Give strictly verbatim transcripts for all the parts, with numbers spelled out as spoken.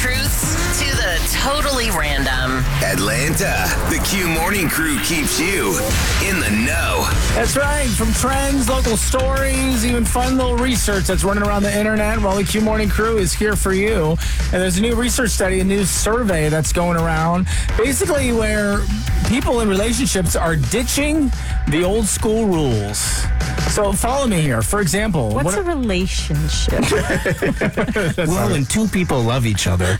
truths to the totally random. Atlanta, the Q Morning Crew keeps you in the know. That's right. From trends, local stories, even fun little research that's running around the internet, while the Q Morning Crew is here for you. And there's a new research study, a new survey that's going around, basically where people in relationships are ditching the old school rules. So follow me here. For example, what's what a relationship? Well, when two people love each other.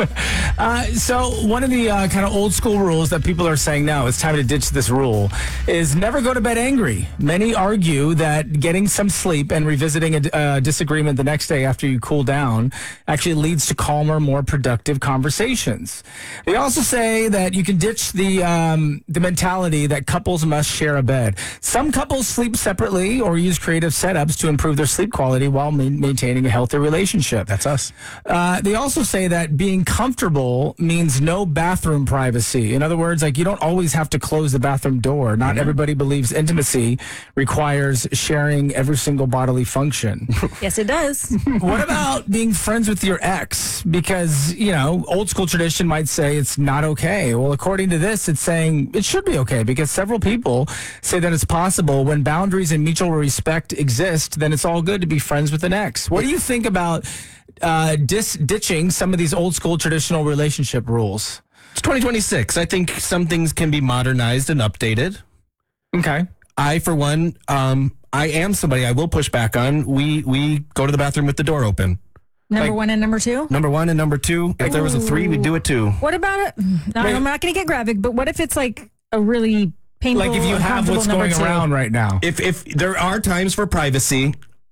uh, so one of the uh, kind of old school rules that people are saying now, it's time to ditch this rule, is never go to bed angry. Many argue that getting some sleep and revisiting a uh, disagreement the next day after you cool down actually leads to calmer, more productive conversations. They also say that you can ditch the um, the mentality that couples must share a bed. Some couples sleep separately or use creative setups to improve their sleep quality while ma- maintaining a healthy relationship. That's us. Uh, they also say that being comfortable means no bathroom privacy. In other words, like you don't always have to close the bathroom door. Not mm-hmm. everybody believes intimacy requires sharing every single bodily function. Yes, it does. What about being friends with your ex? Because, you know, old school tradition might say it's not okay. Well, according to this, it's saying it should be okay because several people say that it's possible when boundaries and mutual respect exist, then it's all good to be friends with an ex. What do you think about uh, dis- ditching some of these old school traditional relationship rules? It's twenty twenty-six. I think some things can be modernized and updated. Okay. I, for one, um, I am somebody I will push back on. We we go to the bathroom with the door open. Number like, one and number two? Number one and number two. If Ooh. There was a three, we'd do it too. What about it? No, I'm not going to get graphic, but what if it's like a really painful, like if you have what's going two? around right now? If if there are times for privacy,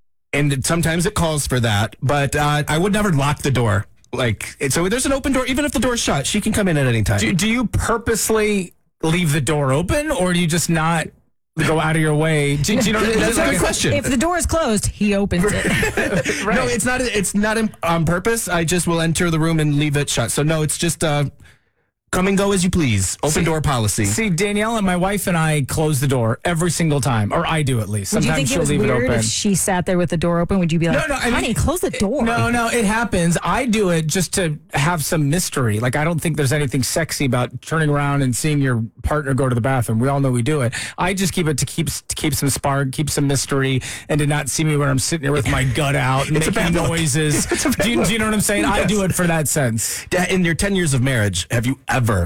and sometimes it calls for that, but uh, I would never lock the door. Like so, there's an open door. Even if the door's shut, she can come in at any time. Do, do you purposely leave the door open, or do you just not go out of your way? Do, do you know, that's a good question. If the door is closed, he opens it. Right. No, it's not. It's not on purpose. I just will enter the room and leave it shut. So no, it's just uh, come and go as you please. Open see, door policy. See, Danielle and my wife and I close the door every single time, or I do at least. Sometimes Would you think she'll it was leave weird it open. If she sat there with the door open, would you be like, no, no, I honey, mean, close the door? No, no, it happens. I do it just to have some mystery. Like, I don't think there's anything sexy about turning around and seeing your partner go to the bathroom. We all know we do it. I just keep it to keep to keep some spark, keep some mystery, and to not see me when I'm sitting there with my gut out and it's making noises. Do you, do you know what I'm saying? Yes. I do it for that sense. In your ten years of marriage, have you ever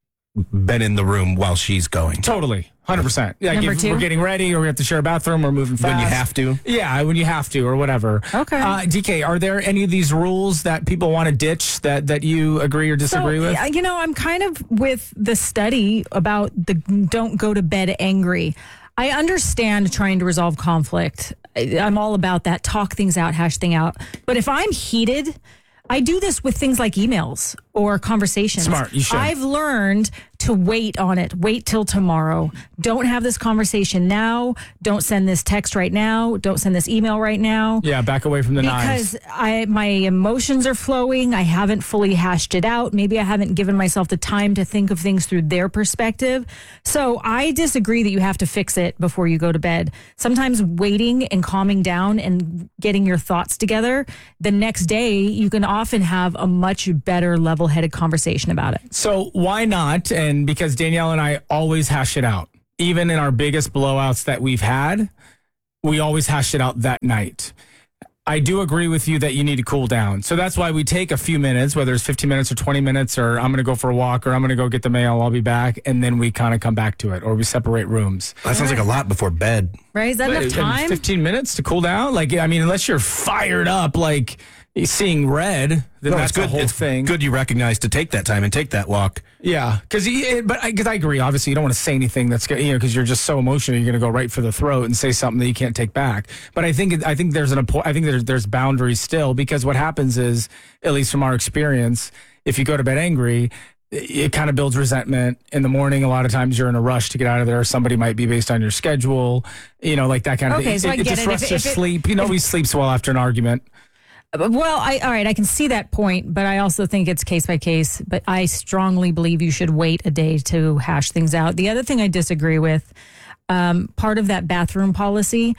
been in the room while she's going? Totally. one hundred percent. Like Number if two? we're getting ready or we have to share a bathroom or moving fast. When you have to? Yeah, when you have to or whatever. Okay. Uh, D K, are there any of these rules that people want to ditch that, that you agree or disagree so, with? You know, I'm kind of with the study about the don't go to bed angry. I understand trying to resolve conflict. I'm all about that. Talk things out, hash things out. But if I'm heated, I do this with things like emails or conversations. Smart, you should. I've learned to wait on it. Wait till tomorrow. Don't have this conversation now. Don't send this text right now. Don't send this email right now. Yeah, back away from the knives. Because I, my emotions are flowing. I haven't fully hashed it out. Maybe I haven't given myself the time to think of things through their perspective. So I disagree that you have to fix it before you go to bed. Sometimes waiting and calming down and getting your thoughts together, the next day you can often have a much better level-headed conversation about it. So why not? And because Danielle and I always hash it out. Even in our biggest blowouts that we've had, we always hash it out that night. I do agree with you that you need to cool down. So that's why we take a few minutes, whether it's fifteen minutes or twenty minutes, or I'm going to go for a walk, or I'm going to go get the mail, I'll be back. And then we kind of come back to it, or we separate rooms. That sounds like a lot before bed. Right? Is that But, enough time? fifteen minutes to cool down? Like, I mean, unless you're fired up, like seeing red, then no, that's it's good. the whole it's thing. Good you recognize to take that time and take that walk. Yeah, because but because I, I agree. Obviously, you don't want to say anything that's you know because you're just so emotional. You're going to go right for the throat and say something that you can't take back. But I think I think there's an I think there's there's boundaries still, because what happens is, at least from our experience, if you go to bed angry, it kind of builds resentment in the morning. A lot of times you're in a rush to get out of there. Somebody might be based on your schedule, you know, like that kind of okay, thing. So it, I it get disrupts it. your If, if sleep. it, you know, he sleeps well after an argument. Well, I, all right, I can see that point, but I also think it's case by case. But I strongly believe you should wait a day to hash things out. The other thing I disagree with, um, part of that bathroom policy,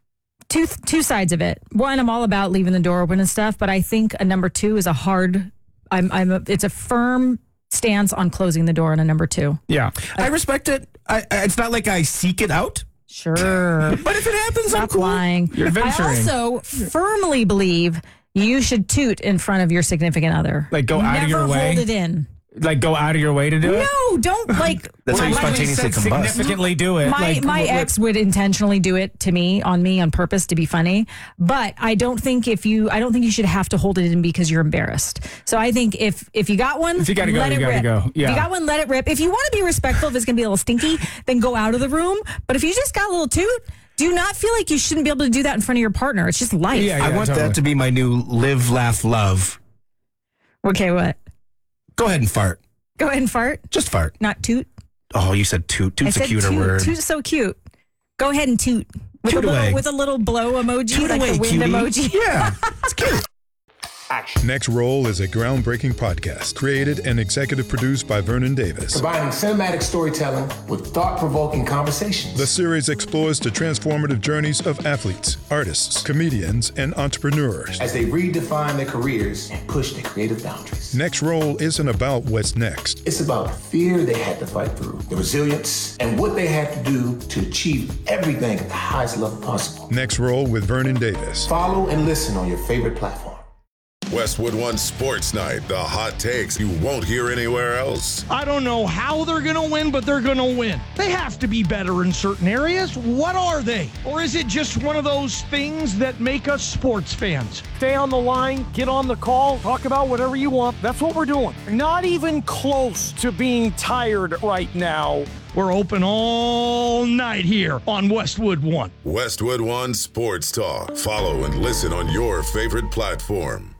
two two sides of it. One, I'm all about leaving the door open and stuff, but I think a number two is a hard I'm, I'm a, it's a firm stance on closing the door on a number two. Yeah. I respect it. I, I, it's not like I seek it out. Sure. But if it happens, I'm Stop cool. lying. You're venturing. I also firmly believe you should toot in front of your significant other. Like, go out of your Never way? hold it in. Like, go out of your way to do it? No, don't like. That's how you Well, why do we spontaneously say combust. significantly do it. My Like, my what- ex would intentionally do it to me on me on purpose to be funny, but I don't think if you I don't think you should have to hold it in because you're embarrassed. So I think if if you got one, If you gotta go, let you it gotta rip. go. If Yeah. you got one, let it rip. If you want to be respectful, if it's gonna be a little stinky, then go out of the room. But if you just got a little toot, do not feel like you shouldn't be able to do that in front of your partner. It's just life. Yeah, I want totally. that to be my new live, laugh, love. Okay, what? Go ahead and fart. Go ahead and fart, Just fart. not toot. Oh, you said toot. I Toot's a said cuter toot. word. Toot's so cute. Go ahead and toot. With Toot a little away. with a little blow emoji, Toot like away, the wind cutie. emoji. Yeah, it's cute. Next Roll is a groundbreaking podcast created and executive produced by Vernon Davis. Combining cinematic storytelling with thought-provoking conversations. The series explores the transformative journeys of athletes, artists, comedians, and entrepreneurs. As they redefine their careers and push their creative boundaries. Next Roll isn't about what's next. It's about the fear they had to fight through, the resilience, and what they had to do to achieve everything at the highest level possible. Next Roll with Vernon Davis. Follow and listen on your favorite platform. Westwood One Sports Night, the hot takes you won't hear anywhere else. I don't know how they're going to win, but they're going to win. They have to be better in certain areas. What are they? Or is it just one of those things that make us sports fans? Stay on the line, get on the call, talk about whatever you want. That's what we're doing. Not even close to being tired right now. We're open all night here on Westwood One. Westwood One Sports Talk. Follow and listen on your favorite platform.